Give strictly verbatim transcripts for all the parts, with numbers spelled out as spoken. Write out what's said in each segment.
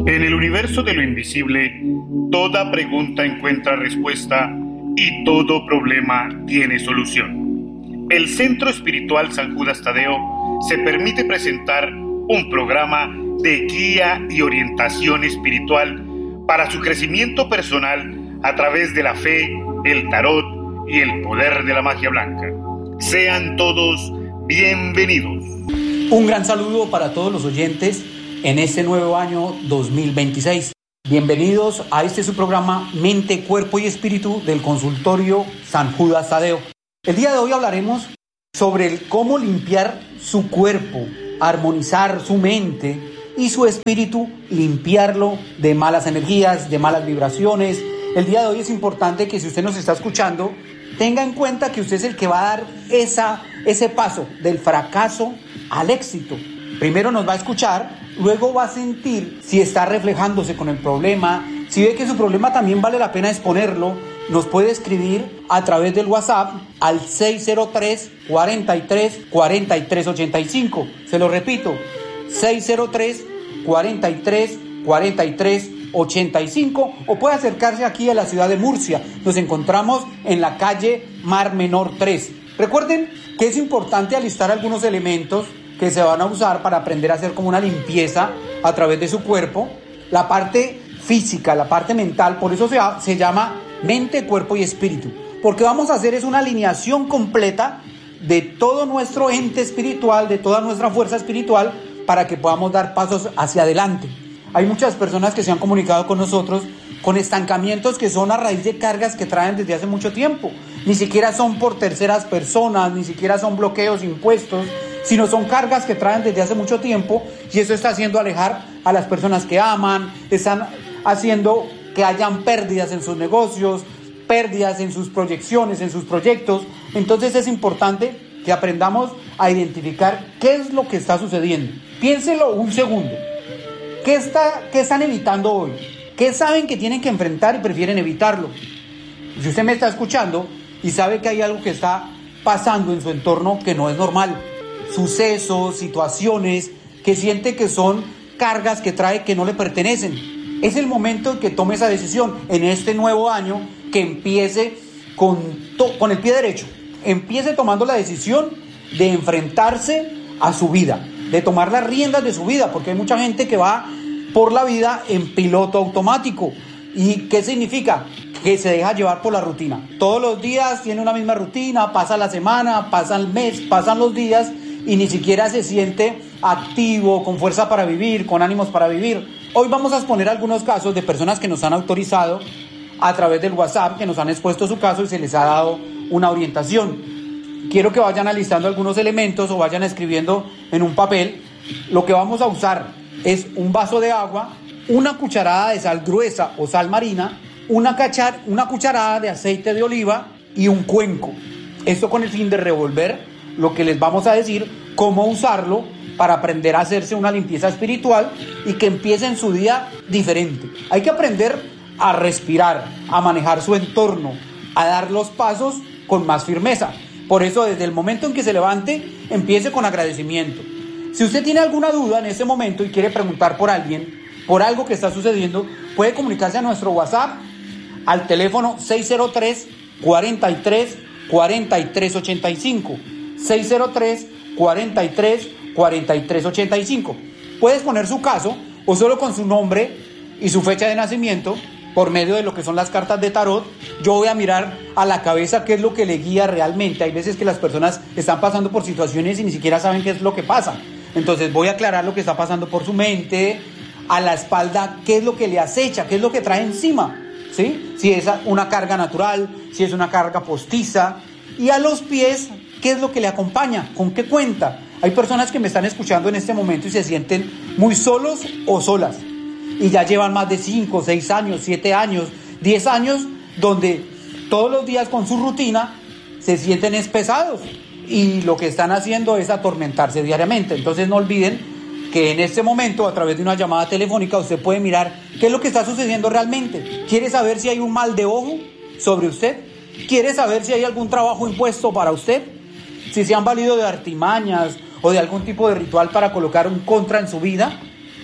En el universo de lo invisible, toda pregunta encuentra respuesta y todo problema tiene solución. El Centro Espiritual San Judas Tadeo se permite presentar un programa de guía y orientación espiritual para su crecimiento personal a través de la fe, el tarot y el poder de la magia blanca. Sean todos bienvenidos. Un gran saludo para todos los oyentes en este nuevo año dos mil veintiséis. Bienvenidos a este su programa Mente, Cuerpo y Espíritu del Consultorio San Judas Tadeo. El día de hoy hablaremos sobre el cómo limpiar su cuerpo, armonizar su mente y su espíritu, limpiarlo de malas energías, de malas vibraciones. El día de hoy es importante que si usted nos está escuchando, tenga en cuenta que usted es el que va a dar esa, ese paso del fracaso al éxito. Primero nos va a escuchar, luego va a sentir si está reflejándose con el problema. Si ve que su problema también vale la pena exponerlo, nos puede escribir a través del WhatsApp al seis cero tres, cuarenta y tres, cuarenta y tres ochenta y cinco. Se lo repito, seis cero tres, cuarenta y tres, cuarenta y tres ochenta y cinco, o puede acercarse aquí a la ciudad de Murcia. Nos encontramos en la calle Mar Menor tres. Recuerden que es importante alistar algunos elementos que se van a usar para aprender a hacer como una limpieza a través de su cuerpo. La parte física, la parte mental, por eso se, se llama mente, cuerpo y espíritu, porque vamos a hacer es una alineación completa de todo nuestro ente espiritual, de toda nuestra fuerza espiritual, para que podamos dar pasos hacia adelante. Hay muchas personas que se han comunicado con nosotros con estancamientos que son a raíz de cargas que traen desde hace mucho tiempo. Ni siquiera son por terceras personas, ni siquiera son bloqueos impuestos, sino son cargas que traen desde hace mucho tiempo, y eso está haciendo alejar a las personas que aman, están haciendo que hayan pérdidas en sus negocios, pérdidas en sus proyecciones, en sus proyectos. Entonces es importante que aprendamos a identificar qué es lo que está sucediendo. Piénselo un segundo. ¿Qué, está, qué están evitando hoy? ¿Qué saben que tienen que enfrentar y prefieren evitarlo? Si usted me está escuchando y sabe que hay algo que está pasando en su entorno que no es normal, sucesos, situaciones que siente que son cargas que trae que no le pertenecen, es el momento en que tome esa decisión en este nuevo año, que empiece con, to- con el pie derecho, empiece tomando la decisión de enfrentarse a su vida, de tomar las riendas de su vida, porque hay mucha gente que va por la vida en piloto automático. ¿Y qué significa? Que se deja llevar por la rutina. Todos los días tiene una misma rutina, pasa la semana, pasa el mes, pasan los días, y ni siquiera se siente activo, con fuerza para vivir, con ánimos para vivir. Hoy vamos a exponer algunos casos de personas que nos han autorizado a través del WhatsApp, que nos han expuesto su caso y se les ha dado una orientación. Quiero que vayan alistando algunos elementos o vayan escribiendo en un papel. Lo que vamos a usar es un vaso de agua, una cucharada de sal gruesa o sal marina, una, cachar, una cucharada de aceite de oliva y un cuenco. Esto con el fin de revolver lo que les vamos a decir, cómo usarlo para aprender a hacerse una limpieza espiritual y que empiecen su día diferente. Hay que aprender a respirar, a manejar su entorno, a dar los pasos con más firmeza. Por eso, desde el momento en que se levante, empiece con agradecimiento. Si usted tiene alguna duda en este momento y quiere preguntar por alguien, por algo que está sucediendo, puede comunicarse a nuestro WhatsApp al teléfono seis cero tres, cuarenta y tres, cuarenta y tres ochenta y cinco. seis cero tres, cuarenta y tres, cuarenta y tres ochenta y cinco. Puedes poner su caso o solo con su nombre y su fecha de nacimiento por medio de lo que son las cartas de tarot. Yo voy a mirar a la cabeza qué es lo que le guía realmente. Hay veces que las personas están pasando por situaciones y ni siquiera saben qué es lo que pasa. Entonces voy a aclarar lo que está pasando por su mente, a la espalda, qué es lo que le acecha, qué es lo que trae encima, ¿sí? Si es una carga natural, si es una carga postiza, y a los pies, ¿qué es lo que le acompaña? ¿Con qué cuenta? Hay personas que me están escuchando en este momento y se sienten muy solos o solas. Y ya llevan más de cinco, seis años, siete años, diez años, donde todos los días con su rutina se sienten pesados. Y lo que están haciendo es atormentarse diariamente. Entonces no olviden que en este momento, a través de una llamada telefónica, usted puede mirar qué es lo que está sucediendo realmente. ¿Quiere saber si hay un mal de ojo sobre usted? ¿Quiere saber si hay algún trabajo impuesto para usted? Si se han valido de artimañas o de algún tipo de ritual para colocar un contra en su vida.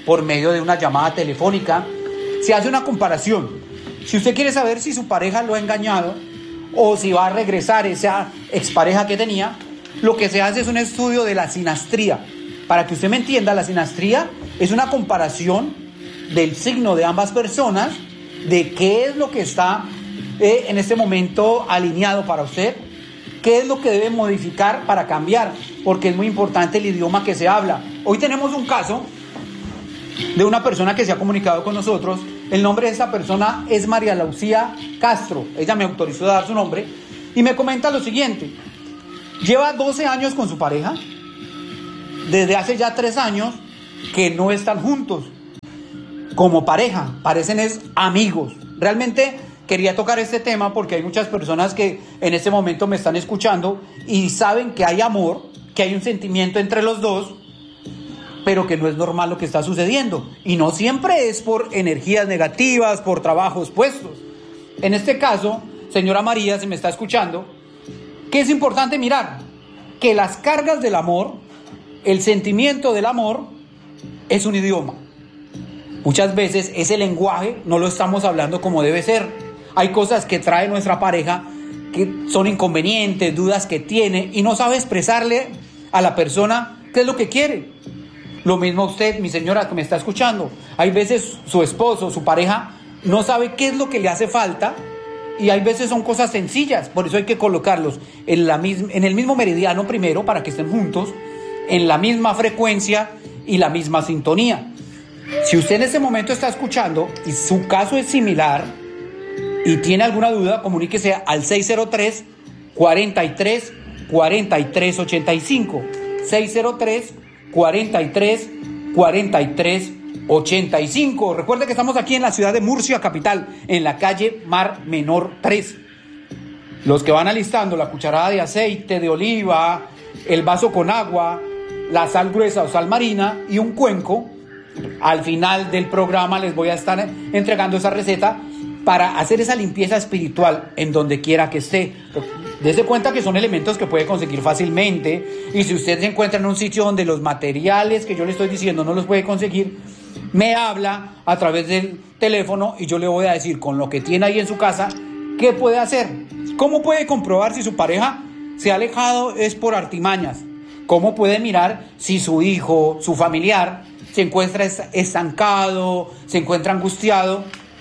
por medio de una llamada telefónica. Se hace una comparación. Si usted quiere saber si su pareja lo ha engañado o si va a regresar esa expareja que tenía, lo que se hace es un estudio de la sinastría. Para que usted me entienda, la sinastría es una comparación del signo de ambas personas, de qué es lo que está eh, en este momento alineado para usted, qué es lo que debe modificar para cambiar, porque es muy importante el idioma que se habla. Hoy tenemos un caso de una persona que se ha comunicado con nosotros. El nombre de esta persona es María Lucía Castro. Ella me autorizó a dar su nombre y me comenta lo siguiente: lleva doce años con su pareja, desde hace ya tres años que no están juntos como pareja, parecen es amigos. Realmente quería tocar este tema porque hay muchas personas que en este momento me están escuchando y saben que hay amor, que hay un sentimiento entre los dos, pero que no es normal lo que está sucediendo. Y no siempre es por energías negativas, por trabajos puestos. En este caso, señora María, si me está escuchando, ¿qué es importante mirar? Que las cargas del amor, el sentimiento del amor, es un idioma. Muchas veces ese lenguaje no lo estamos hablando como debe ser. Hay cosas que trae nuestra pareja que son inconvenientes, dudas que tiene y no sabe expresarle a la persona qué es lo que quiere. Lo mismo usted, mi señora que me está escuchando. Hay veces su esposo, su pareja, no sabe qué es lo que le hace falta y hay veces son cosas sencillas. Por eso hay que colocarlos en, la misma, en el mismo meridiano primero para que estén juntos, en la misma frecuencia y la misma sintonía. Si usted en este momento está escuchando y su caso es similar y tiene alguna duda, comuníquese al seis cero tres, cuarenta y tres, cuarenta y tres ochenta y cinco. seis cero tres, cuarenta y tres, cuarenta y tres ochenta y cinco. Recuerde que estamos aquí en la ciudad de Murcia, capital, en la calle Mar Menor tres. Los que van alistando la cucharada de aceite de oliva, el vaso con agua, la sal gruesa o sal marina y un cuenco, al final del programa les voy a estar entregando esa receta para hacer esa limpieza espiritual en donde quiera que esté. Dese cuenta que son elementos que puede conseguir fácilmente, y si usted se encuentra en un sitio donde los materiales que yo le estoy diciendo no los puede conseguir, me habla a través del teléfono y yo le voy a decir con lo que tiene ahí en su casa qué puede hacer. ¿Cómo puede comprobar si su pareja se ha alejado es por artimañas? ¿Cómo puede mirar si su hijo, su familiar, se encuentra estancado, se encuentra angustiado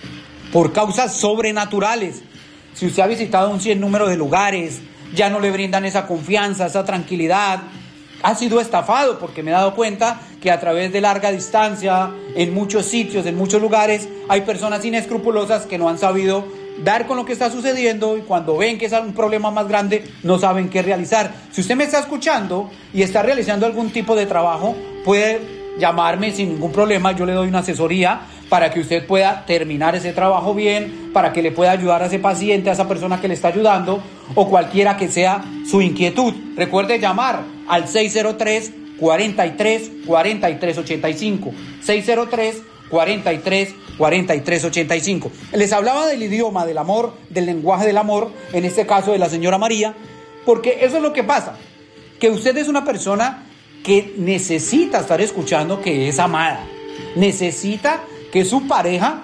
por causas sobrenaturales? Si usted ha visitado un sinnúmero de lugares, ya no le brindan esa confianza, esa tranquilidad, ha sido estafado, porque me he dado cuenta que a través de larga distancia, en muchos sitios, en muchos lugares, hay personas inescrupulosas que no han sabido dar con lo que está sucediendo y cuando ven que es un problema más grande, no saben qué realizar. Si usted me está escuchando y está realizando algún tipo de trabajo, puede llamarme sin ningún problema. Yo le doy una asesoría para que usted pueda terminar ese trabajo bien, para que le pueda ayudar a ese paciente, a esa persona que le está ayudando, o cualquiera que sea su inquietud. Recuerde llamar al seis cero tres, cuarenta y tres, cuarenta y tres ochenta y cinco. seis cero tres, cuarenta y tres, cuarenta y tres ochenta y cinco. Les hablaba del idioma del amor, del lenguaje del amor, en este caso de la señora María, porque eso es lo que pasa, que usted es una persona que necesita estar escuchando que es amada, necesita que su pareja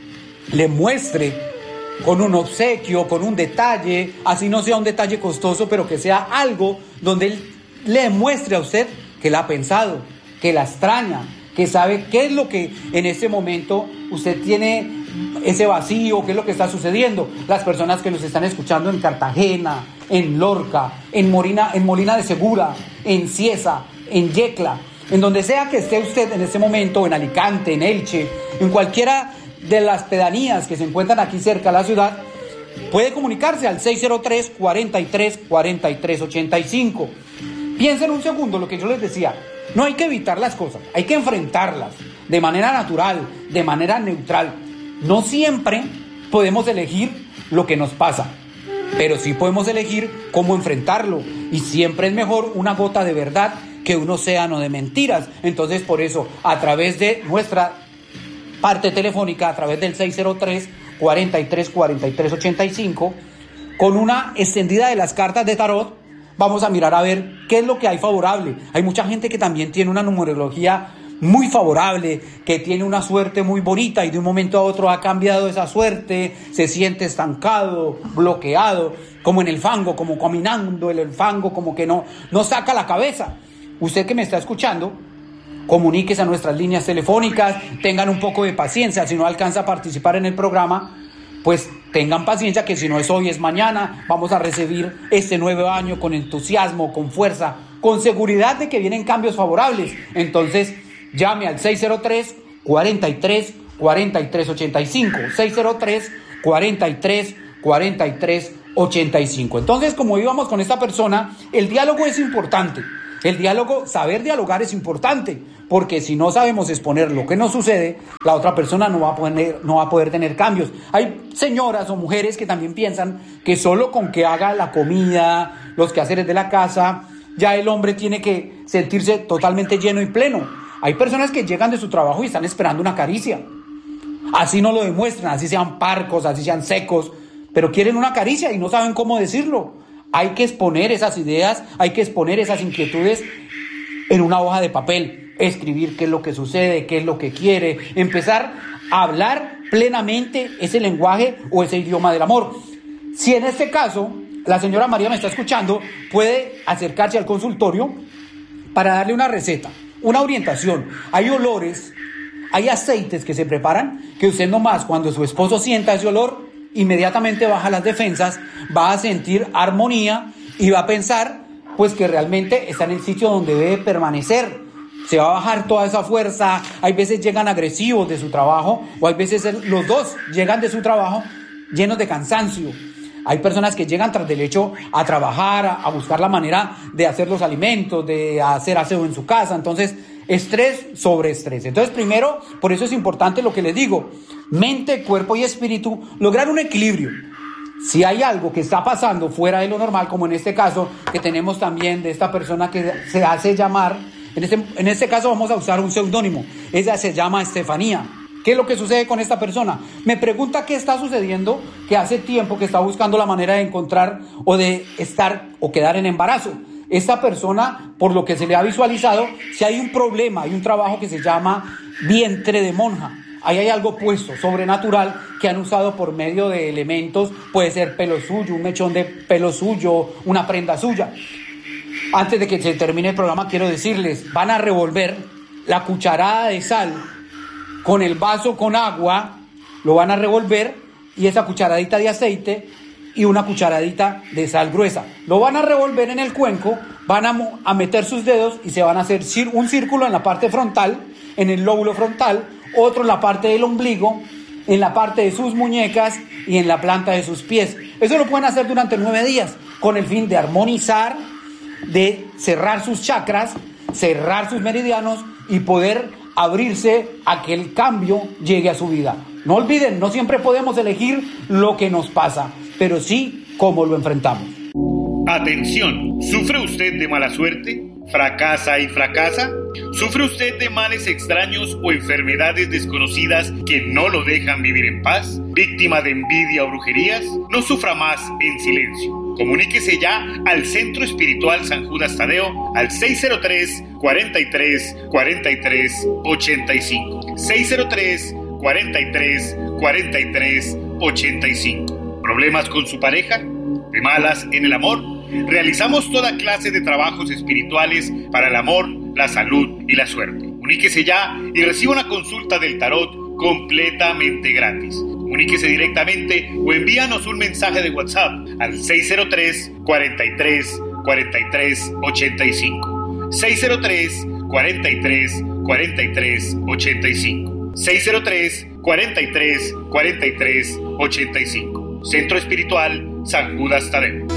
le muestre con un obsequio, con un detalle, así no sea un detalle costoso, pero que sea algo donde él le muestre a usted que la ha pensado, que la extraña, que sabe qué es lo que en este momento usted tiene ese vacío, qué es lo que está sucediendo. Las personas que nos están escuchando en Cartagena, en Lorca, en Molina, en Molina de Segura, en Cieza, en Yecla, en donde sea que esté usted en este momento, en Alicante, en Elche, en cualquiera de las pedanías que se encuentran aquí cerca de la ciudad, puede comunicarse al seis cero tres, cuarenta y tres, cuarenta y tres ochenta y cinco. Piensen un segundo lo que yo les decía. No hay que evitar las cosas, hay que enfrentarlas de manera natural, de manera neutral. No siempre podemos elegir lo que nos pasa, pero sí podemos elegir cómo enfrentarlo. Y siempre es mejor una gota de verdad que un océano de mentiras. Entonces, por eso, a través de nuestra parte telefónica, a través del seis cero tres, cuarenta y tres, cuarenta y tres ochenta y cinco, con una extendida de las cartas de tarot, vamos a mirar a ver qué es lo que hay favorable. Hay mucha gente que también tiene una numerología muy favorable, que tiene una suerte muy bonita y de un momento a otro ha cambiado esa suerte, se siente estancado, bloqueado, como en el fango, como caminando en el fango, como que no, no saca la cabeza. Usted que me está escuchando, comuníquese a nuestras líneas telefónicas, tengan un poco de paciencia. Si no alcanza a participar en el programa, pues tengan paciencia, que si no es hoy es mañana. Vamos a recibir este nuevo año con entusiasmo, con fuerza, con seguridad de que vienen cambios favorables. Entonces llame al seis cero tres, cuarenta y tres, cuarenta y tres ochenta y cinco, seis cero tres, cuarenta y tres, cuarenta y tres ochenta y cinco. Entonces, como íbamos con esta persona, el diálogo es importante. El diálogo, saber dialogar es importante, porque si no sabemos exponer lo que nos sucede, la otra persona no va a poder, no va a poder tener cambios. Hay señoras o mujeres que también piensan que solo con que haga la comida, los quehaceres de la casa, ya el hombre tiene que sentirse totalmente lleno y pleno. Hay personas que llegan de su trabajo y están esperando una caricia. Así no lo demuestran, así sean parcos, así sean secos, pero quieren una caricia y no saben cómo decirlo. Hay que exponer esas ideas, hay que exponer esas inquietudes en una hoja de papel, escribir qué es lo que sucede, qué es lo que quiere, empezar a hablar plenamente ese lenguaje o ese idioma del amor. Si en este caso la señora María me está escuchando, puede acercarse al consultorio para darle una receta, una orientación. Hay olores, hay aceites que se preparan que usted nomás cuando su esposo sienta ese olor, inmediatamente baja las defensas, va a sentir armonía y va a pensar pues que realmente está en el sitio donde debe permanecer. Se va a bajar toda esa fuerza. Hay veces llegan agresivos de su trabajo, o hay veces los dos llegan de su trabajo llenos de cansancio. Hay personas que llegan tras del hecho a trabajar, a, a buscar la manera de hacer los alimentos, de hacer aseo en su casa. Entonces, estrés sobre estrés. Entonces, primero, por eso es importante lo que les digo: mente, cuerpo y espíritu, lograr un equilibrio. Si hay algo que está pasando fuera de lo normal, como en este caso que tenemos también de esta persona que se hace llamar, en este, en este caso vamos a usar un seudónimo, ella se llama Estefanía. ¿Qué es lo que sucede con esta persona? Me pregunta qué está sucediendo, que hace tiempo que está buscando la manera de encontrar o de estar o quedar en embarazo. Esta persona, por lo que se le ha visualizado, si hay un problema, hay un trabajo que se llama vientre de monja. Ahí hay algo puesto, sobrenatural, que han usado por medio de elementos. Puede ser pelo suyo, un mechón de pelo suyo, una prenda suya. Antes de que se termine el programa, quiero decirles, van a revolver la cucharada de sal con el vaso con agua, lo van a revolver, y esa cucharadita de aceite y una cucharadita de sal gruesa. Lo van a revolver en el cuenco, van a, a meter sus dedos y se van a hacer un círculo en la parte frontal, en el lóbulo frontal, otro en la parte del ombligo, en la parte de sus muñecas y en la planta de sus pies. Eso lo pueden hacer durante nueve días, con el fin de armonizar, de cerrar sus chakras, cerrar sus meridianos y poder abrirse a que el cambio llegue a su vida. No olviden, no siempre podemos elegir lo que nos pasa, pero sí cómo lo enfrentamos. Atención, ¿sufre usted de mala suerte? ¿Fracasa y fracasa? ¿Sufre usted de males extraños o enfermedades desconocidas que no lo dejan vivir en paz? ¿Víctima de envidia o brujerías? No sufra más en silencio. Comuníquese ya al Centro Espiritual San Judas Tadeo al seis cero tres, cuarenta y tres, cuarenta y tres, ochenta y cinco. seis cero tres, cuarenta y tres, cuarenta y tres, ochenta y cinco. ¿Problemas con su pareja? ¿De malas en el amor? Realizamos toda clase de trabajos espirituales para el amor, la salud y la suerte. Comuníquese ya y reciba una consulta del tarot completamente gratis. Comuníquese directamente o envíanos un mensaje de WhatsApp al seis cero tres, cuarenta y tres, cuarenta y tres, ochenta y cinco. seis cero tres, cuarenta y tres, cuarenta y tres, ochenta y cinco. seis cero tres, cuarenta y tres, cuarenta y tres, ochenta y cinco. Centro Espiritual San Judas Tadeo.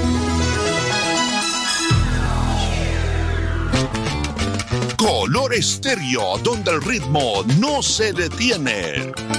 Color Estéreo, donde el ritmo no se detiene.